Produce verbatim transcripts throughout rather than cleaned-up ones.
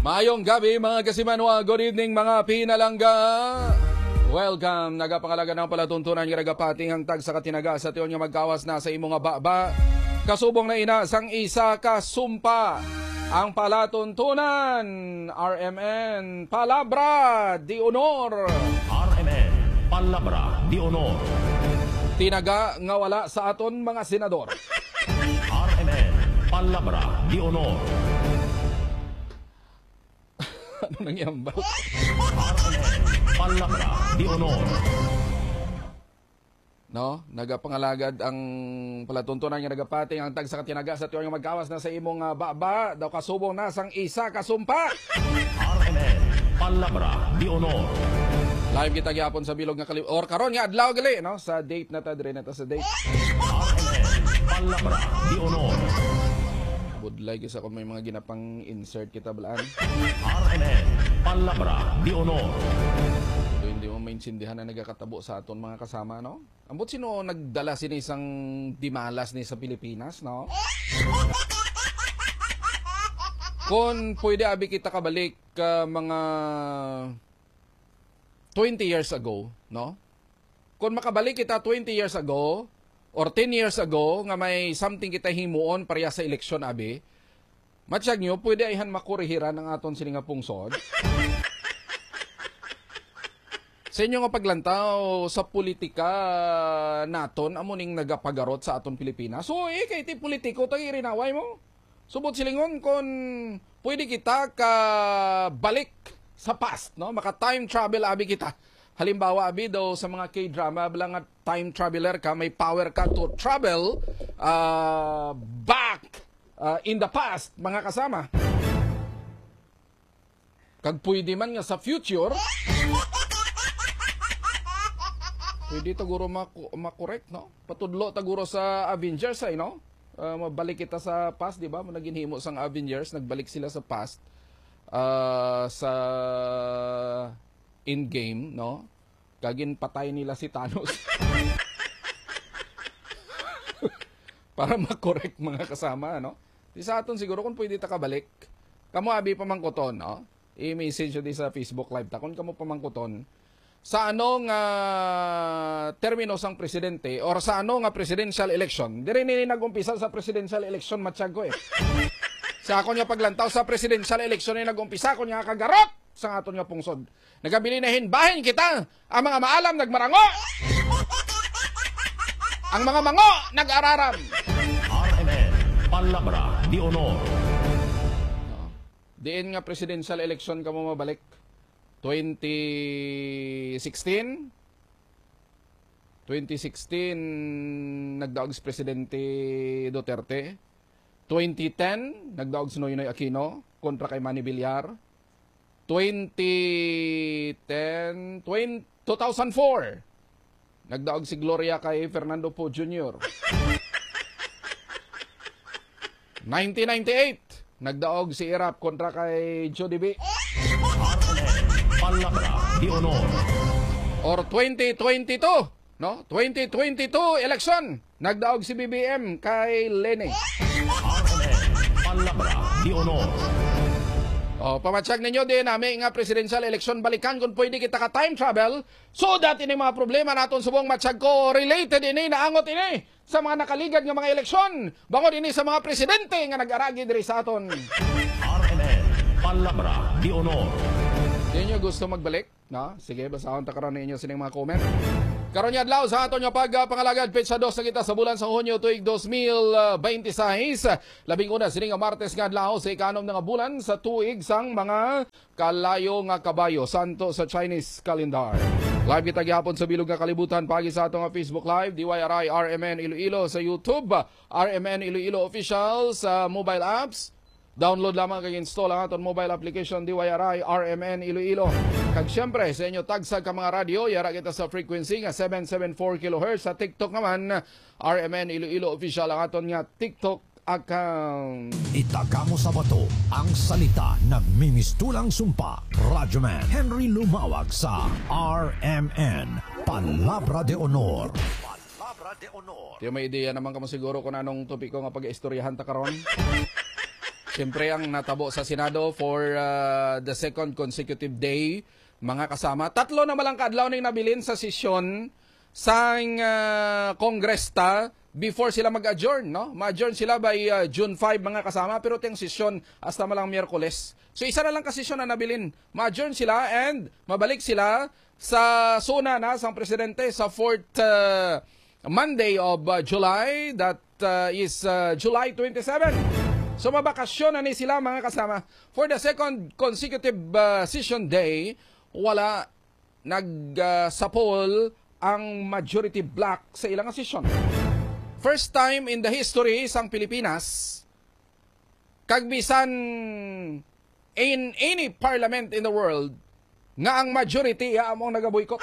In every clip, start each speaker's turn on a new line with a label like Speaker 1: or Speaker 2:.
Speaker 1: Maayong gabi mga kasimanwa, good evening mga pinalangga. Welcome, nagapangalaga ng palatuntunan ng ragapating hangtag sa katinaga sa tiyon nga magkawas na sa imong nga baba. Kasubong na ina sang isa ka sumpa. Ang palatuntunan, R M N, Palabra di Honor.
Speaker 2: R M N, Palabra di Honor.
Speaker 1: Tinaga nga wala sa aton mga senador.
Speaker 2: R M N, Palabra di Honor.
Speaker 1: Ano nangyambal?
Speaker 2: R M N, Palabra di Honor.
Speaker 1: No, nagapangalagad ang palatuntunan nga nagapating ang tag sa katinaga sa tiyon nga magkawas na sa imong uh, baba daw kasubong na sang isa kasumpa.
Speaker 2: R M N, Palabra di Honor.
Speaker 1: Live kita gyapon sa bilog nga kalib or karon nga adlaw gali no sa date na ta dire na ta sa date.
Speaker 2: R M N, Palabra di Honor.
Speaker 1: Budlay gisa kung may mga ginapang insert kita balaan.
Speaker 2: R M N, Palabra di Honor.
Speaker 1: So, hindi mo maintindihan na nagakatabo sa aton mga kasama, no? Ambot sino nagdala sini isang dimalas ni sa Pilipinas, no? Kung pwede abi kita kabalik uh, mga twenty years ago, no? Kung makabalik kita twenty years ago or ten years ago nga may something kita himuon pareha sa eleksyon abi, matsyag nyo, pwede ayhan makurihiran ang aton sini nga pungsod. Sa inyo nga paglantaw sa politika naton amuning nagapagarot sa aton Pilipinas. So eh kay ti politiko tagi rinaway mo. Subot silingon kon pwede kita ka balik sa past, no? Maka time travel abi kita. Halimbawa abi daw sa mga K-drama bilang nga time traveler ka, may power ka to travel uh, back uh, in the past, mga kasama. Kag pwede man nga sa future, pwede taguro makorek, no? Patudlo taguro sa Avengers ay, no? Uh, mabalik kita sa past, di ba? Naginhimo sang Avengers, nagbalik sila sa past uh, sa in-game, no? Kagin patay nila si Thanos. Para makorek mga kasama, no? Di sa aton siguro kung pwede ta kabalik. Kamo abi pamangkoton, no? I-message di sa Facebook Live ta kung kamo pamangkoton sa anong uh, termino sang presidente or sa anong nga presidential election. Dire ni nagumpisa sa presidential election matsyag ko eh. Sa akon nga paglantaw sa presidential election ni nagumpisa ko nga kagarot sa aton nga pungsod. Nagabili na hinbahin kita ang mga maalam nagmarango. Ang mga mango nag-araram.
Speaker 2: R M N, Palabra di Honor.
Speaker 1: No. Diin nga presidential election ka mo mabalik. twenty sixteen twenty sixteen nagdaog si Presidente Duterte. twenty ten nagdaog si Noynoy Aquino kontra kay Manny Villar. twenty ten two thousand four nagdaog si Gloria kay Fernando Poe Junior nineteen ninety-eight nagdaog si Irap kontra kay Jody B.
Speaker 2: Palabra di Honor.
Speaker 1: Or twenty twenty-two, no? twenty twenty-two election, nagdaog si B B M kay Lene.
Speaker 2: R M N, Palabra di Honor.
Speaker 1: O, pamatsyag ninyo din namin nga presidential election balikan kung pwede kita ka time travel so that ini mga problema naton subong matsyag ko related ini naangot ini sa mga nakaligad nga mga eleksyon bangod ini sa mga presidente nga nag-aragi diri sa aton.
Speaker 2: R M N, Palabra di Honor.
Speaker 1: Di nyo gusto magbalik? No? Sige, basahon takaroon ninyo sining mga comment. Karon niya adlaw sa aton nga pagpangalagad petsa dos na kita sa bulan sa Hunyo tuig two thousand twenty-six. Labing una sining nga Martes nga adlaw sa ikanom nga bulan sa tuig sang mga kalayo nga kabayo santo sa Chinese calendar. Live kita gyapon sa bilog nga kalibutan pagi sa aton nga Facebook Live D Y R I R M N Iloilo sa YouTube, R M N Iloilo official sa mobile apps. Download lamang kay install ang aton mobile application D Y R I R M N Iloilo. Kag syempre sa inyo tagsag ka mga radio, yara kita sa frequency nga seven seventy-four kilohertz. Sa TikTok naman R M N Iloilo official ang aton nga TikTok account.
Speaker 3: Itaga mo sa bato ang salita nagmimistulang sumpa. Radyoman Henry Lumawag sa R M N Palabra de Honor. Palabra de Honor.
Speaker 1: Tiyo may ideya naman ka mo siguro kung anong topiko nga pag-istoryahan ta karon. Siyempre ang natabo sa Senado for uh, the second consecutive day, mga kasama. Tatlo na malang kaadlaw ning nabilin sa sesyon sang uh, Congress ta before sila mag-adjourn, no? Ma-adjourn sila by uh, June fifth, mga kasama, pero tiyang sesyon hasta malang Miyerkules. So isa na lang kasesyon na nabilin. Ma-adjourn sila and mabalik sila sa suna na sang presidente sa fourth uh, Monday of uh, July, that uh, is uh, July twenty-seventh. So mabakasyon na ni sila, mga kasama. For the second consecutive uh, session day, wala nag-sapol uh, ang majority block sa ilang session. First time in the history sang Pilipinas, kagbisan in any parliament in the world, nga ang majority ya among nagaboykot.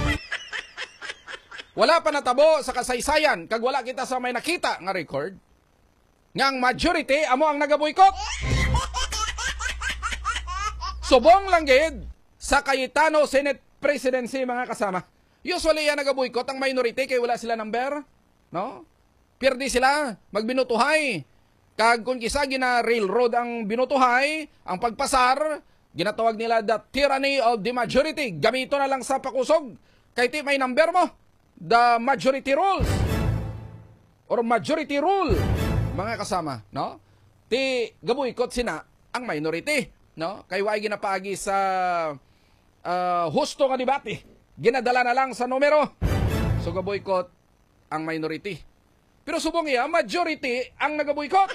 Speaker 1: Wala pa natabo sa kasaysayan, kag wala kita sa may nakita nga record, nga ang majority amo ang nagaboykot. Subong lang gid sa Cayetano Senate Presidency, mga kasama. Usually yan nagaboykot ang minority kay wala sila number, no? Pirdi sila, magbinutuhay. Kag kung kisa gina railroad ang binutuhay, ang pagpasar, ginatawag nila the tyranny of the majority. Gamito na lang sa pakusog. Kay ti may number mo, the majority rules. Or majority rule, mga kasama, no? Ti gaboykot sina ang minority, no? Kay way ginapaagi sa uh, husto nga debate. Ginadala na lang sa numero. So gaboykot ang minority. Pero subong iya, majority ang nagaboykot.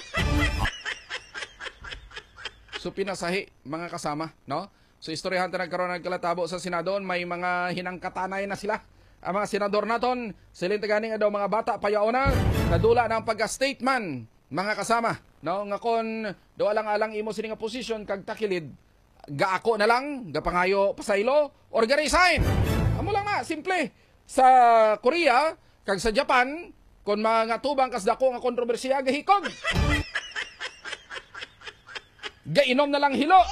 Speaker 1: So pinasahi, mga kasama, no? So istoryahan ta nagkaroon ng kalatabo sa Senado, may mga hinangkatanay na sila. Ang mga senador naton, silin taganing daw mga bata payaona, nadula ng pagka-statement, mga kasama, no? Nga kon do alang-alang imo sini nga position kag takilid, gaako na lang, gapangayo pasaylo or ga-resign. Amo lang na, simple. Sa Korea kag sa Japan, kon mga tubang kas dako nga kontrobersiya gahikog. Gainom na lang hilo.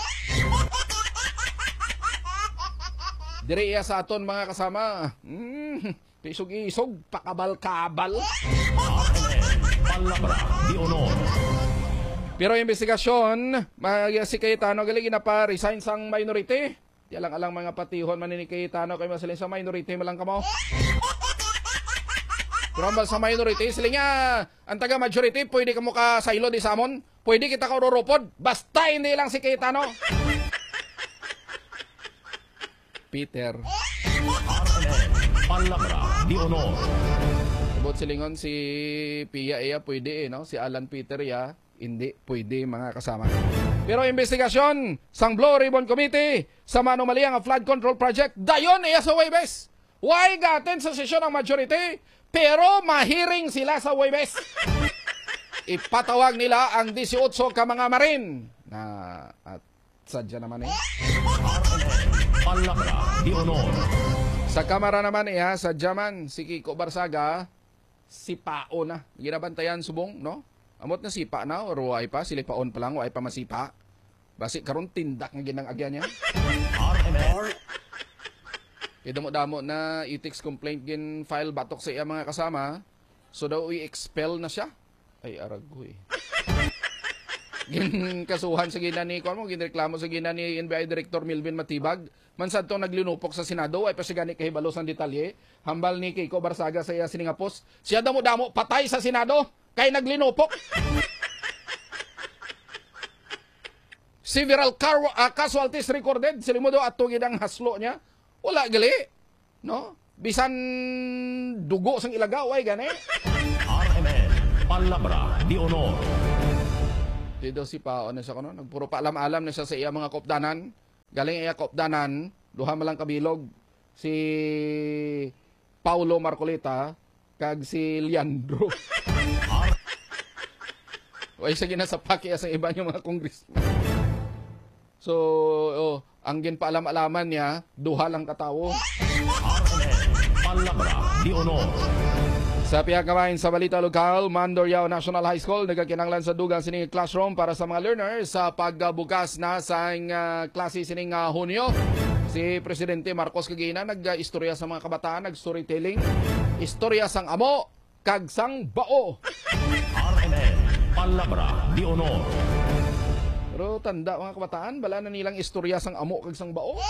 Speaker 1: Dire iya sa aton, mga kasama. Mm, pisog-isog, pakabal-kabal.
Speaker 2: Palabra di Honor.
Speaker 1: Pero investigasyon, si Cayetano galing na pa resign sang minority. Di alang-alang mga patihon man ni Cayetano kay masalin sa minority malang kamo. Pero sa minority, sila nga, ang taga-majority, pwede ka mo ka saylo di samon, pwede kita ka ururopod, basta hindi lang si Cayetano. Peter.
Speaker 2: R M N, Palabra di Honor.
Speaker 1: Sabot silingon si Pia iya, pwede eh, no? Si Alan Peter ya, hindi, pwede, mga kasama. Pero investigasyon, sang Blue Ribbon Committee, sa manumalia nga flood control project, dayon iya sa Waybes. Why gaten sa sesyon ng majority? Pero mahiring sila sa Waybes. Ipatawag nila ang eighteen ka mga marin. Na, at sadya naman eh.
Speaker 2: Palabra di Honor.
Speaker 1: Sa kamara naman eh ha, sadya man, si Kiko Barsaga, si Pao na. Ginabantayan subong, no? Amot na sipa na, or way pa, silipaon pa lang, way pa masipa. Basi karon tindak nga ginang-agyan niya.
Speaker 2: R M N.
Speaker 1: Idamo-damo na ethics complaint gin file batok sa iya, mga kasama. So daw i-expel na siya. Ay aragoy. Gin kasuhan sa gina ni kuan mo, ginreklamo sa gina ni N B I Director Milvin Matibag. Mansad to naglinupok sa Senado ay pasigani kahibalo sang detalye. Hambal ni Kiko Barsaga sa iya sining post. Siya damo-damo patay sa Senado kay naglinupok. Several car uh, casualties recorded. Silimo do ato gid ang haslo niya. Wala gali, no? Bisan dugo sang ilagaw ay gani.
Speaker 2: R M N, Palabra di Honor.
Speaker 1: Dito si Pao na siya kuno, nagpuro pa alam-alam na siya sa iya mga kopdanan. Galing iya kopdanan, duha malang kabilog si Paulo Marcolita kag si Leandro. Way sa ginasapaki sa iba yung mga congressman. So, oh, ang ginpaalam-alaman niya, duha lang katawo.
Speaker 2: R M N, Palabra di Honor.
Speaker 1: Sa piyakawain sa balita lokal, Mandurriao National High School nagkakinanglan sa dugang sining classroom para sa mga learners sa pagbukas na sa uh, klase sining uh, Hunyo. Si Presidente Marcos kagina nag-istorya sa mga kabataan, nag-storytelling, istorya sang amo, kag sang bao.
Speaker 2: R M N, Palabra di Honor.
Speaker 1: Pero tanda mga kabataan, bala na nilang istorya sang amo kag sang bao.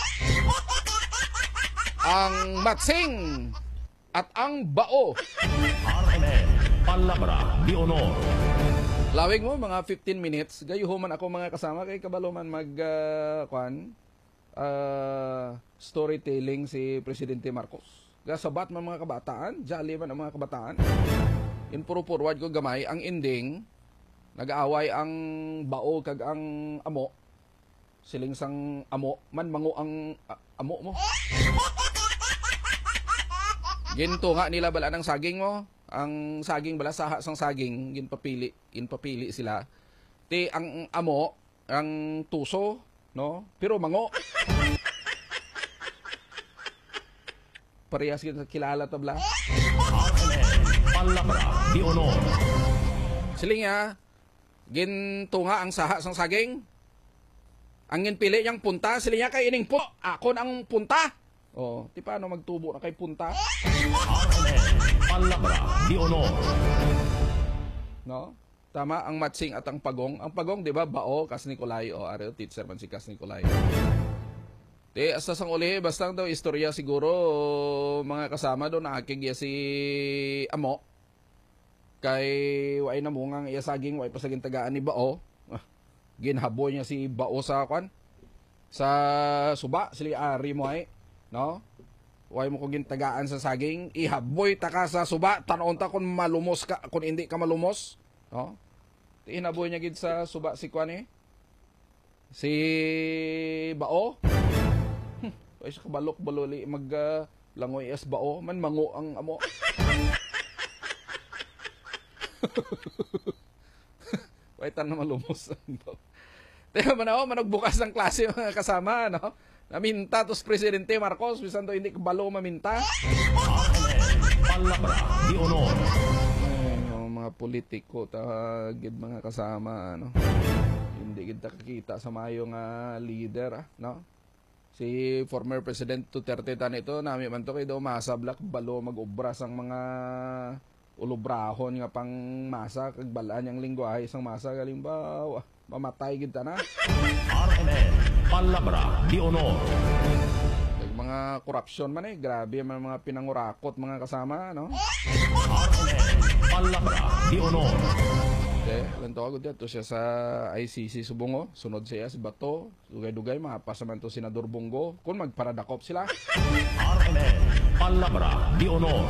Speaker 1: Ang matsing at ang bao.
Speaker 2: R M N Palabra de Honor.
Speaker 1: Lawig mo mga fifteen minutes, gayuhuman ako mga kasama kay kabalo man mag uh, kwan uh, storytelling si Presidente Marcos. Gasabat man mga kabataan, jolly man ang mga kabataan. In puro forward ko gamay, ang ending nag-aaway ang bao kag ang amo. Siling sang amo, man mango ang uh, amo mo. Ginto nga nila bala ng saging mo. Ang saging bala saha sang saging, ginpapili, ginpapili sila. Ti ang amo, ang tuso, no? Pero mango. Parehas kita kilala tabla.
Speaker 2: R M N Palabra de Honor.
Speaker 1: Siling nga, ginto nga ang saha sang saging. Ang ginpili niyang punta, siling nga kay ining po, ako ang punta. Oh, ti paano magtubo na kay punta?
Speaker 2: R M N Palabra de Honor.
Speaker 1: No? Tama ang matsing at ang pagong. Ang pagong, 'di ba? Bao kas Nicolay o areo teacher man si kas Nicolay. Te asa sang uli basta daw istorya siguro mga kasama do na akig ya si amo. Kay way na mungang iya saging way pasaging tagaan ni Bao. Ah, ginhabo niya si Bao sa kwan. Sa suba sili ari mo ay, no? Way mo ko gintagaan sa saging, ihaboy ta ka sa suba, tanon ta kung malumos ka, kung hindi ka malumos, no? Inaboy niya gid sa suba si kwan eh. Si Bao. Hm, ay sa kabalok baloli mag uh, langoy as Bao, man mango ang amo. Way tan na malumos. Teka man ako, managbukas ng klase mga kasama, no? Naminta tos Presidente Marcos, bisan to hindi kabalo maminta.
Speaker 2: R M N Palabra de Honor.
Speaker 1: Ay, no, mga politiko, tagid mga kasama, no? Hindi kita kakita sa mayong uh, leader, ah, no? Si former President Duterte tan ito, nami man to kay daw masablak balo mag-obra sang mga ulubrahon nga pang masa kag balaan yang lingwahe sang masa galimbaw, ah, mamatay gid ta na.
Speaker 2: R M N Palabra de Honor.
Speaker 1: Like, mga korupsyon man eh, grabe man mga pinangurakot mga kasama, no?
Speaker 2: R M N Palabra de Honor.
Speaker 1: Okay, lanto ako dito siya sa I C C Subongo, sunod siya si Bato, dugay-dugay mapasaman to Senador Bongo, kung magparadakop sila.
Speaker 2: R M N Palabra de Honor.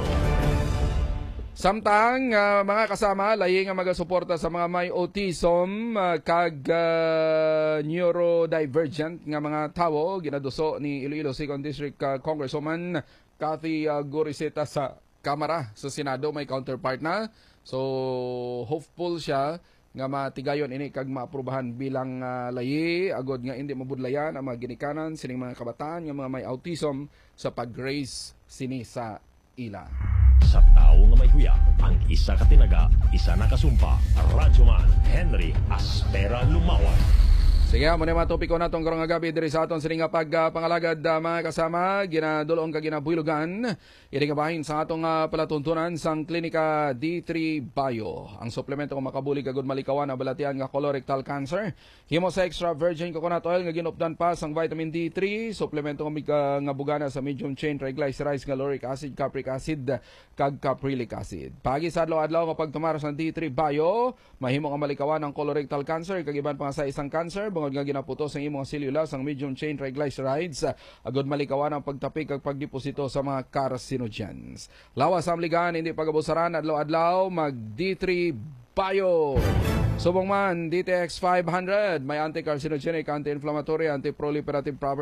Speaker 1: Samtang uh, mga kasama, layi nga magasuporta sa mga may autism uh, kag uh, neurodivergent nga mga tawo, ginaduso ni Iloilo second District uh, Congresswoman Cathy uh, Goriseta sa Kamara sa Senado, may counterpart na. So, hopeful siya nga matigayon ini kag maaprubahan bilang uh, layi, agod nga hindi mabudlayan ang mga ginikanan sining mga kabataan nga mga may autism sa pag-raise sini sa ila.
Speaker 2: Sa tao nga may huya, ang isa katinaga, isa nakasumpa, Radyoman Henry Aspera Lumawag.
Speaker 1: Sige, muna mga topiko na itong karong agabi diri sa aton sining nga pagpangalagad uh, mga kasama, ginadulong ka ginabuylugan, iringabahin sa atong uh, palatuntunan sang klinika D three Bio. Ang suplemento kung makabuli kagod malikawan na balatian nga colorectal cancer. Himo sa extra virgin coconut oil nga ginupdan pa sang vitamin D three, suplemento kung uh, nga bugana sa medium chain triglycerides nga lauric acid, capric acid, kag caprilic acid. Pagi sa adlaw-adlaw nga pagtumaros ng D three Bio, mahimo nga malikawan ang colorectal cancer, kagiban pa sa isang cancer, bungod nga ginaputos ang imong selula sang medium chain triglycerides, agod malikawan ang pagtapik kag pagdeposito sa mga carcinogens. Lawas sa amligan, hindi pagabusaran, adlaw-adlaw mag D three Bio. Subong man, D T X five hundred, may anti-carcinogenic, anti-inflammatory, anti-proliferative properties.